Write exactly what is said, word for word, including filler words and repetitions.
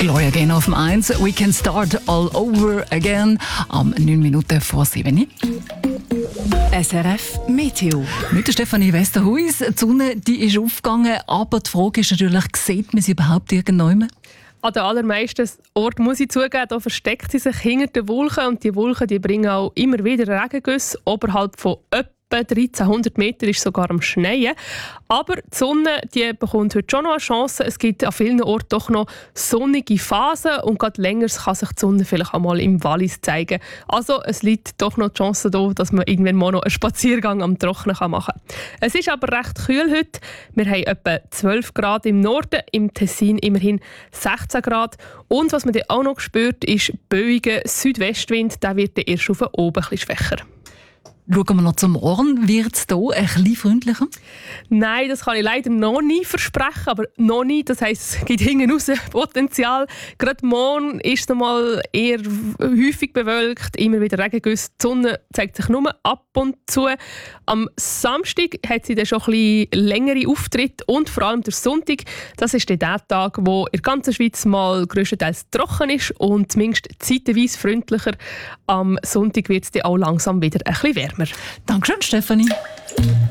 Gloria Gaynor auf dem eins. We can start all over again. Am neun Minuten vor sieben. S R F Meteo. Mit der Stefanie Westerhuis. Die Sonne die ist aufgegangen, aber die Frage ist natürlich, sieht man sie überhaupt irgendwann? An den allermeisten Orten, muss ich zugeben, da versteckt sie sich hinter den Wolken. Und die Wolken die bringen auch immer wieder Regengüsse oberhalb von etwa dreizehnhundert Meter ist sogar am Schneien. Aber die Sonne die bekommt heute schon noch eine Chance. Es gibt an vielen Orten doch noch sonnige Phasen und gerade länger kann sich die Sonne vielleicht auch mal im Wallis zeigen. Also es liegt doch noch die Chance da, dass man irgendwann mal noch einen Spaziergang am Trocknen machen kann. Es ist aber recht kühl heute. Wir haben etwa zwölf Grad im Norden, im Tessin immerhin sechzehn Grad. Und was man dann auch noch spürt, ist böiger Südwestwind. Der wird dann erst auf oben ein bisschen schwächer. Schauen wir noch zum Morgen. Wird es hier ein bisschen freundlicher? Nein, das kann ich leider noch nie versprechen, aber noch nie. Das heisst, es gibt hinten raus Potenzial. Gerade morgen ist es noch mal eher häufig bewölkt, immer wieder Regengüsse. Die Sonne zeigt sich nur ab und zu. Am Samstag hat sie dann schon ein bisschen längere Auftritte und vor allem der Sonntag. Das ist dann der Tag, wo in der ganzen Schweiz mal grösstenteils trocken ist und zumindest zeitweise freundlicher. Am Sonntag wird es dann auch langsam wieder ein bisschen wärmer. Dankeschön, Stefanie.